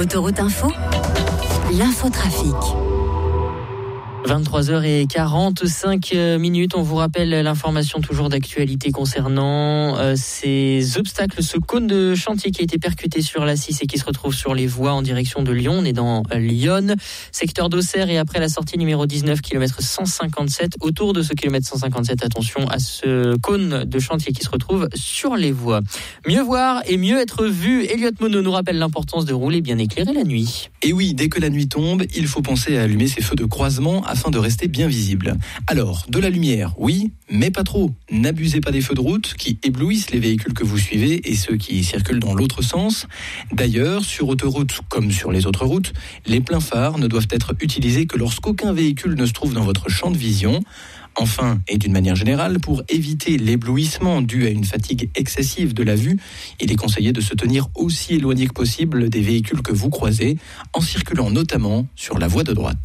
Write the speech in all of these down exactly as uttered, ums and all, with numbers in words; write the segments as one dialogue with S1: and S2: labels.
S1: Autoroute Info, l'infotrafic.
S2: vingt-trois heures quarante-cinq minutes. On vous rappelle l'information toujours d'actualité concernant euh, ces obstacles, ce cône de chantier qui a été percuté sur l'A six et qui se retrouve sur les voies en direction de Lyon. On est dans Lyon, secteur d'Auxerre, et après la sortie numéro dix-neuf, kilomètre cent cinquante-sept. Autour de ce kilomètre cent cinquante-sept, attention à ce cône de chantier qui se retrouve sur les voies. Mieux voir et mieux être vu. Elliot Monod nous rappelle l'importance de rouler bien éclairé la nuit.
S3: Et oui, dès que la nuit tombe, il faut penser à allumer ses feux de croisement afin de rester bien visible. Alors, de la lumière, oui, mais pas trop. N'abusez pas des feux de route qui éblouissent les véhicules que vous suivez et ceux qui circulent dans l'autre sens. D'ailleurs, sur autoroute comme sur les autres routes, les pleins phares ne doivent être utilisés que lorsqu'aucun véhicule ne se trouve dans votre champ de vision. Enfin, et d'une manière générale, pour éviter l'éblouissement dû à une fatigue excessive de la vue, il est conseillé de se tenir aussi éloigné que possible des véhicules que vous croisez, en circulant notamment sur la voie de droite.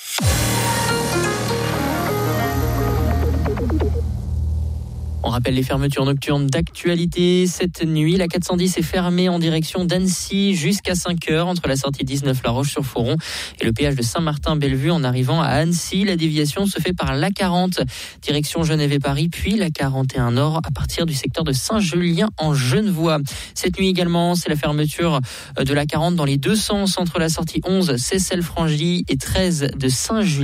S2: On rappelle les fermetures nocturnes d'actualité. Cette nuit, la quatre cent dix est fermée en direction d'Annecy jusqu'à cinq heures entre la sortie dix-neuf La Roche-sur-Foron et le péage de Saint-Martin-Bellevue. En arrivant à Annecy, la déviation se fait par l'A quarante, direction Genève et Paris, puis la quarante et un Nord à partir du secteur de Saint-Julien en Genevois. Cette nuit également, c'est la fermeture de l'A quarante dans les deux sens entre la sortie onze Seyssel-Frangy et treize de Saint-Julien.